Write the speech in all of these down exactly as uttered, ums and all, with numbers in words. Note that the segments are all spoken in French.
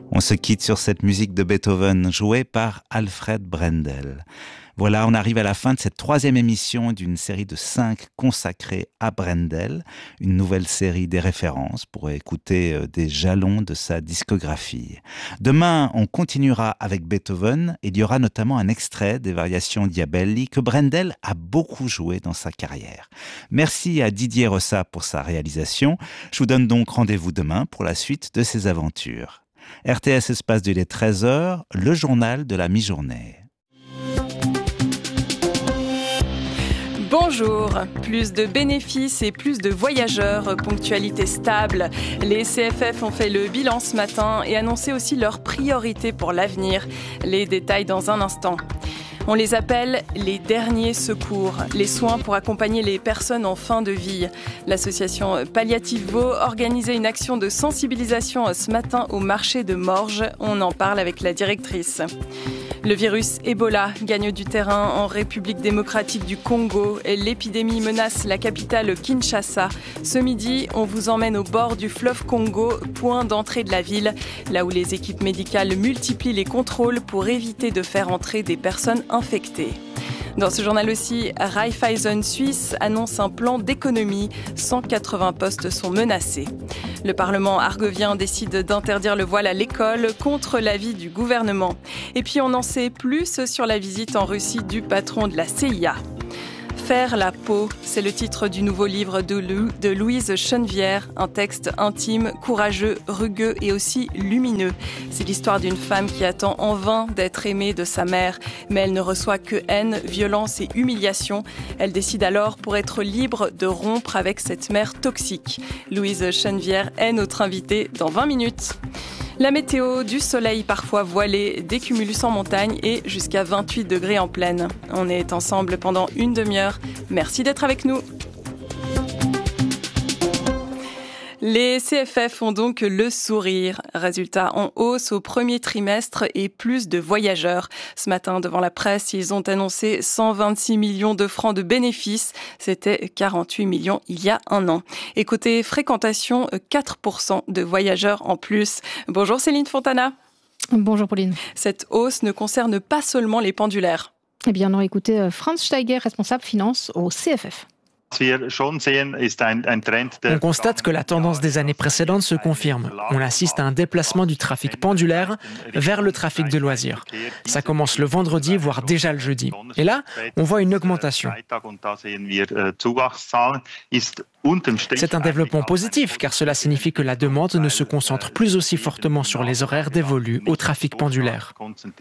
On se quitte sur cette musique de Beethoven jouée par Alfred Brendel. Voilà, on arrive à la fin de cette troisième émission d'une série de cinq consacrée à Brendel, une nouvelle série des références pour écouter des jalons de sa discographie. Demain, on continuera avec Beethoven. Il y aura notamment un extrait des variations Diabelli que Brendel a beaucoup joué dans sa carrière. Merci à Didier Rossa pour sa réalisation. Je vous donne donc rendez-vous demain pour la suite de ses aventures. R T S Espace du treize heures, le journal de la mi-journée. Bonjour, plus de bénéfices et plus de voyageurs, ponctualité stable. Les C F F ont fait le bilan ce matin et annoncé aussi leurs priorités pour l'avenir. Les détails dans un instant. On les appelle les derniers secours, les soins pour accompagner les personnes en fin de vie. L'association Palliative Vaud organisait une action de sensibilisation ce matin au marché de Morges. On en parle avec la directrice. Le virus Ebola gagne du terrain en République démocratique du Congo et l'épidémie menace la capitale Kinshasa. Ce midi, on vous emmène au bord du fleuve Congo, point d'entrée de la ville, là où les équipes médicales multiplient les contrôles pour éviter de faire entrer des personnes infectées. Dans ce journal aussi, Raiffeisen Suisse annonce un plan d'économie. cent quatre-vingts postes sont menacés. Le Parlement argovien décide d'interdire le voile à l'école contre l'avis du gouvernement. Et puis on en sait plus sur la visite en Russie du patron de la C I A. Faire la peau, c'est le titre du nouveau livre de, Lou, de Louise Chenevière, un texte intime, courageux, rugueux et aussi lumineux. C'est l'histoire d'une femme qui attend en vain d'être aimée de sa mère, mais elle ne reçoit que haine, violence et humiliation. Elle décide alors, pour être libre, de rompre avec cette mère toxique. Louise Chenevière est notre invitée dans vingt minutes. La météo, du soleil parfois voilé, des cumulus en montagne et jusqu'à vingt-huit degrés en plaine. On est ensemble pendant une demi-heure. Merci d'être avec nous. Les C F F ont donc le sourire. Résultat en hausse au premier trimestre et plus de voyageurs. Ce matin, devant la presse, ils ont annoncé cent vingt-six millions de francs de bénéfices. C'était quarante-huit millions il y a un an. Et côté fréquentation, quatre pour cent de voyageurs en plus. Bonjour Céline Fontana. Bonjour Pauline. Cette hausse ne concerne pas seulement les pendulaires. Eh bien, on a écouté Franz Steiger, responsable finance au C F F. On constate que la tendance des années précédentes se confirme. On assiste à un déplacement du trafic pendulaire vers le trafic de loisirs. Ça commence le vendredi, voire déjà le jeudi. Et là, on voit une augmentation. C'est un développement positif, car cela signifie que la demande ne se concentre plus aussi fortement sur les horaires dévolus au trafic pendulaire.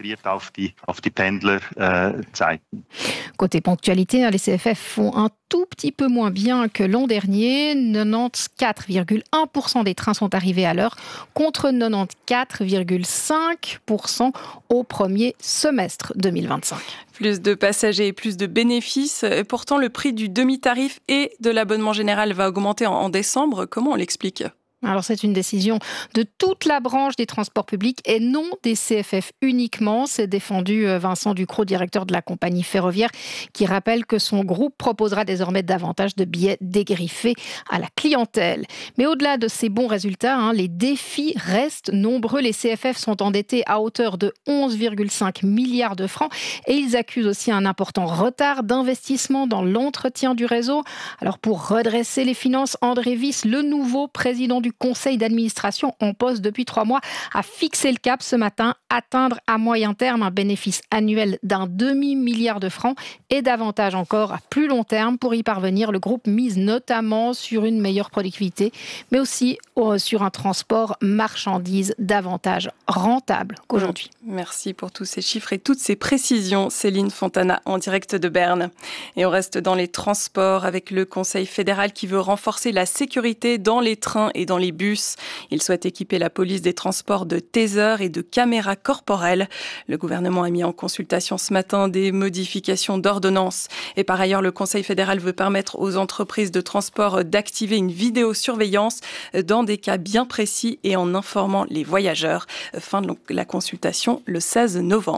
Côté ponctualité, les C F F font un tout petit peu moins bien que l'an dernier. quatre-vingt-quatorze virgule un pour cent des trains sont arrivés à l'heure, contre quatre-vingt-quatorze virgule cinq pour cent au premier semestre deux mille vingt-cinq. Plus de passagers et plus de bénéfices. Pourtant, le prix du demi-tarif et de l'abonnement général va augmenter en décembre. Comment on l'explique ? Alors c'est une décision de toute la branche des transports publics et non des C F F uniquement. C'est défendu Vincent Ducrot, directeur de la compagnie ferroviaire, qui rappelle que son groupe proposera désormais davantage de billets dégriffés à la clientèle. Mais au-delà de ces bons résultats, hein, les défis restent nombreux. Les C F F sont endettés à hauteur de onze virgule cinq milliards de francs et ils accusent aussi un important retard d'investissement dans l'entretien du réseau. Alors pour redresser les finances, André Wyss, le nouveau président du du conseil d'administration en poste depuis trois mois, a fixé le cap ce matin, atteindre à moyen terme un bénéfice annuel d'un demi-milliard de francs et davantage encore à plus long terme. Pour y parvenir, le groupe mise notamment sur une meilleure productivité, mais aussi sur un transport marchandises davantage rentable qu'aujourd'hui. Merci pour tous ces chiffres et toutes ces précisions, Céline Fontana, en direct de Berne. Et on reste dans les transports avec le Conseil fédéral qui veut renforcer la sécurité dans les trains et dans les bus. Il souhaite équiper la police des transports de tasers et de caméras corporelles. Le gouvernement a mis en consultation ce matin des modifications d'ordonnances. Et par ailleurs, le Conseil fédéral veut permettre aux entreprises de transport d'activer une vidéosurveillance dans des cas bien précis et en informant les voyageurs. Fin de la consultation le seize novembre.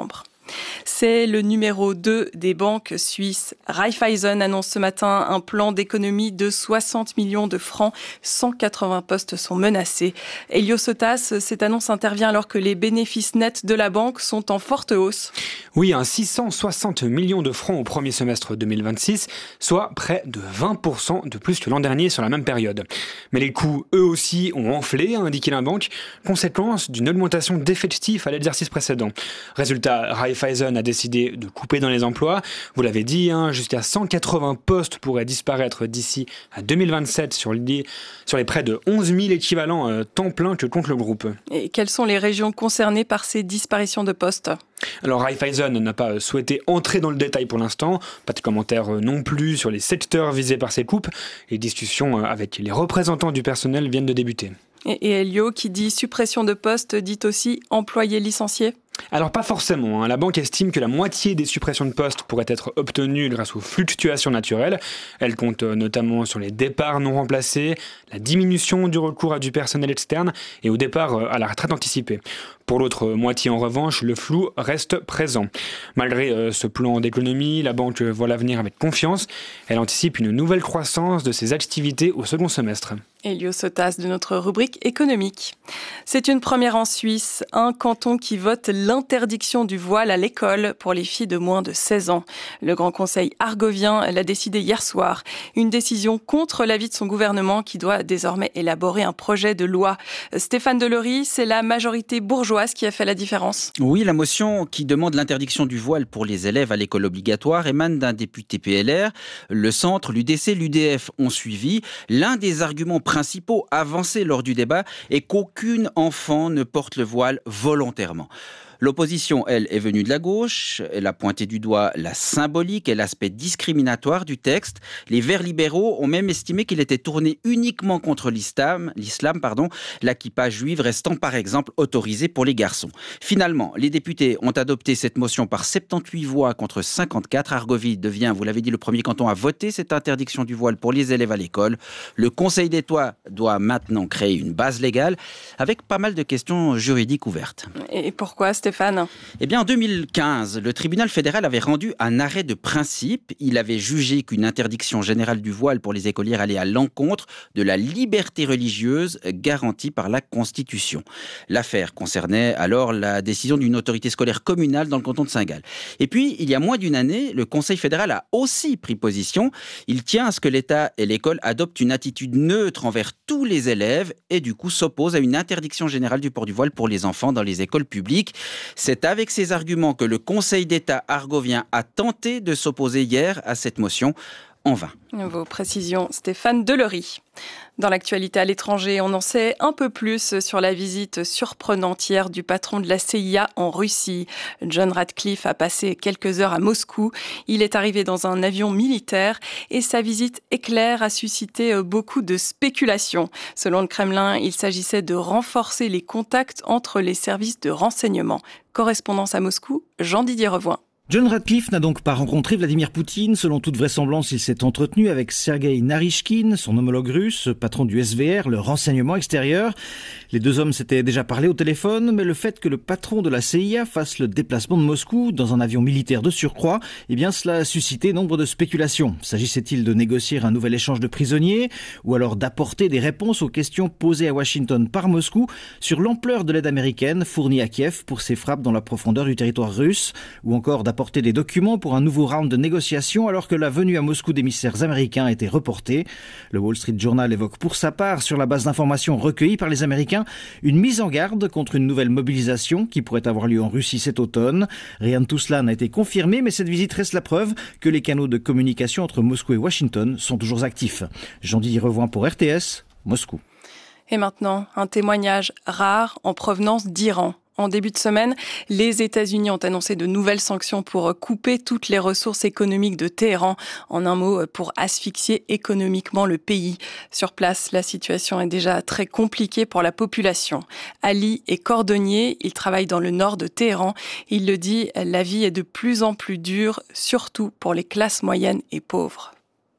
C'est le numéro deux des banques suisses. Raiffeisen annonce ce matin un plan d'économie de soixante millions de francs. cent quatre-vingts postes sont menacés. Elio Sotas, cette annonce intervient alors que les bénéfices nets de la banque sont en forte hausse. Oui, un six cent soixante millions de francs au premier semestre deux mille vingt-six, soit près de vingt pour cent de plus que l'an dernier sur la même période. Mais les coûts, eux aussi, ont enflé, a indiqué la banque, conséquence d'une augmentation d'effectifs à l'exercice précédent. Résultat, Raiffeisen a décidé de couper dans les emplois. Vous l'avez dit, hein, jusqu'à cent quatre-vingts postes pourraient disparaître d'ici à deux mille vingt-sept sur les, sur les près de onze mille équivalents euh, temps plein que compte le groupe. Et quelles sont les régions concernées par ces disparitions de postes ? Alors Raiffeisen n'a pas souhaité entrer dans le détail pour l'instant, pas de commentaires non plus sur les secteurs visés par ces coupes. Les discussions avec les représentants du personnel viennent de débuter. Et, et Elio, qui dit suppression de postes, dit aussi employés licenciés ? Alors pas forcément, hein. La banque estime que la moitié des suppressions de postes pourraient être obtenues grâce aux fluctuations naturelles. Elle compte notamment sur les départs non remplacés, la diminution du recours à du personnel externe et au départ à la retraite anticipée. Pour l'autre moitié en revanche, le flou reste présent. Malgré ce plan d'économie, la banque voit l'avenir avec confiance. Elle anticipe une nouvelle croissance de ses activités au second semestre. Elio Sotas de notre rubrique économique. C'est une première en Suisse, un canton qui vote l'interdiction du voile à l'école pour les filles de moins de seize ans. Le Grand Conseil argovien l'a décidé hier soir. Une décision contre l'avis de son gouvernement qui doit désormais élaborer un projet de loi. Stéphane Delory, c'est la majorité bourgeoise qui a fait la différence. Oui, la motion qui demande l'interdiction du voile pour les élèves à l'école obligatoire émane d'un député P L R. Le Centre, l'U D C, l'U D F ont suivi. L'un des arguments principaux avancés lors du débat est qu'aucune enfant ne porte le voile volontairement. L'opposition, elle, est venue de la gauche. Elle a pointé du doigt la symbolique et l'aspect discriminatoire du texte. Les Verts libéraux ont même estimé qu'il était tourné uniquement contre l'islam, l'islam, pardon, la kippa juive restant par exemple autorisée pour les garçons. Finalement, les députés ont adopté cette motion par soixante-dix-huit voix contre cinquante-quatre. Argovie devient, vous l'avez dit, le premier canton à voter cette interdiction du voile pour les élèves à l'école. Le Conseil d'État doit maintenant créer une base légale avec pas mal de questions juridiques ouvertes. Et pourquoi, Stéphane ? Eh bien, en deux mille quinze, le tribunal fédéral avait rendu un arrêt de principe. Il avait jugé qu'une interdiction générale du voile pour les écolières allait à l'encontre de la liberté religieuse garantie par la Constitution. L'affaire concernait alors la décision d'une autorité scolaire communale dans le canton de Saint-Gall. Et puis, il y a moins d'une année, le Conseil fédéral a aussi pris position. Il tient à ce que l'État et l'école adoptent une attitude neutre envers tous les élèves et du coup s'oppose à une interdiction générale du port du voile pour les enfants dans les écoles publiques. C'est avec ces arguments que le Conseil d'État argovien a tenté de s'opposer hier à cette motion, en vain. Vos précisions, Stéphane Delory. Dans l'actualité à l'étranger, on en sait un peu plus sur la visite surprenante hier du patron de la C I A en Russie. John Ratcliffe a passé quelques heures à Moscou. Il est arrivé dans un avion militaire et sa visite éclair a suscité beaucoup de spéculations. Selon le Kremlin, il s'agissait de renforcer les contacts entre les services de renseignement. Correspondance à Moscou, Jean-Didier Revoin. John Ratcliffe n'a donc pas rencontré Vladimir Poutine. Selon toute vraisemblance, il s'est entretenu avec Sergei Narishkin, son homologue russe, patron du S V R, le renseignement extérieur. Les deux hommes s'étaient déjà parlé au téléphone, mais le fait que le patron de la C I A fasse le déplacement de Moscou dans un avion militaire de surcroît, eh bien cela a suscité nombre de spéculations. S'agissait-il de négocier un nouvel échange de prisonniers, ou alors d'apporter des réponses aux questions posées à Washington par Moscou sur l'ampleur de l'aide américaine fournie à Kiev pour ses frappes dans la profondeur du territoire russe, ou encore d'apporter apporter des documents pour un nouveau round de négociations alors que la venue à Moscou d'émissaires américains a été reportée. Le Wall Street Journal évoque pour sa part, sur la base d'informations recueillies par les Américains, une mise en garde contre une nouvelle mobilisation qui pourrait avoir lieu en Russie cet automne. Rien de tout cela n'a été confirmé, mais cette visite reste la preuve que les canaux de communication entre Moscou et Washington sont toujours actifs. Jean-Didier Revoin pour R T S, Moscou. Et maintenant, un témoignage rare en provenance d'Iran. En début de semaine, les États-Unis ont annoncé de nouvelles sanctions pour couper toutes les ressources économiques de Téhéran. En un mot, pour asphyxier économiquement le pays. Sur place, la situation est déjà très compliquée pour la population. Ali est cordonnier, il travaille dans le nord de Téhéran. Il le dit, la vie est de plus en plus dure, surtout pour les classes moyennes et pauvres.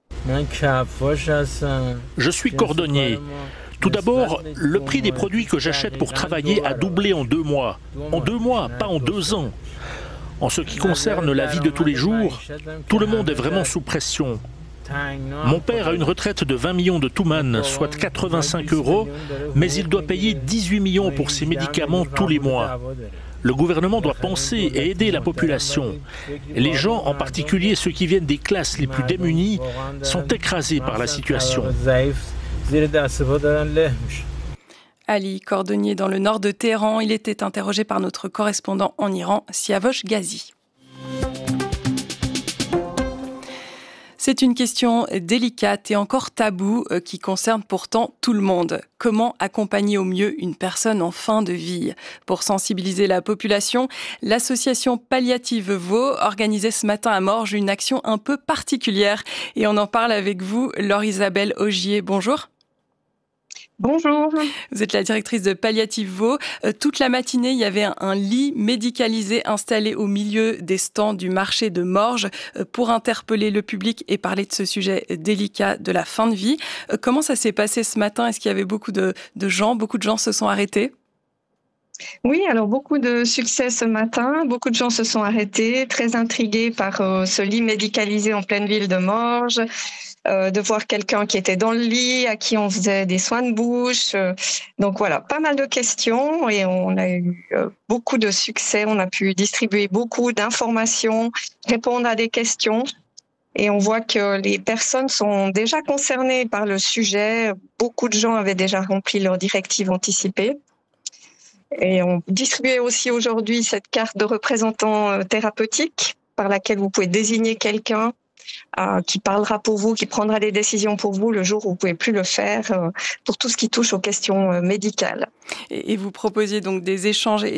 Je suis cordonnier. Tout d'abord, le prix des produits que j'achète pour travailler a doublé en deux mois. En deux mois, pas en deux ans. En ce qui concerne la vie de tous les jours, tout le monde est vraiment sous pression. Mon père a une retraite de vingt millions de Touman, soit quatre-vingt-cinq euros, mais il doit payer dix-huit millions pour ses médicaments tous les mois. Le gouvernement doit penser et aider la population. Les gens, en particulier ceux qui viennent des classes les plus démunies, sont écrasés par la situation. Ali Cordonnier dans le nord de Téhéran, il était interrogé par notre correspondant en Iran, Siavosh Ghazi. C'est une question délicate et encore taboue qui concerne pourtant tout le monde. Comment accompagner au mieux une personne en fin de vie ? Pour sensibiliser la population, l'association Palliative Vaud organisait ce matin à Morges une action un peu particulière. Et on en parle avec vous, Laure-Isabelle Augier. Bonjour. Bonjour. Vous êtes la directrice de Palliative Vaud. Euh, toute la matinée, il y avait un, un lit médicalisé installé au milieu des stands du marché de Morges euh, pour interpeller le public et parler de ce sujet délicat de la fin de vie. Euh, comment ça s'est passé ce matin ? Est-ce qu'il y avait beaucoup de, de gens ? Beaucoup de gens se sont arrêtés ? Oui, alors beaucoup de succès ce matin. Beaucoup de gens se sont arrêtés, très intrigués par euh, ce lit médicalisé en pleine ville de Morges. Euh, de voir quelqu'un qui était dans le lit, à qui on faisait des soins de bouche. Euh, donc voilà, pas mal de questions et on a eu euh, beaucoup de succès. On a pu distribuer beaucoup d'informations, répondre à des questions. Et on voit que les personnes sont déjà concernées par le sujet. Beaucoup de gens avaient déjà rempli leurs directives anticipées. Et on distribuait aussi aujourd'hui cette carte de représentant thérapeutique par laquelle vous pouvez désigner quelqu'un Euh, qui parlera pour vous, qui prendra des décisions pour vous le jour où vous ne pouvez plus le faire, euh, pour tout ce qui touche aux questions euh, médicales. Et, et vous proposiez donc des échanges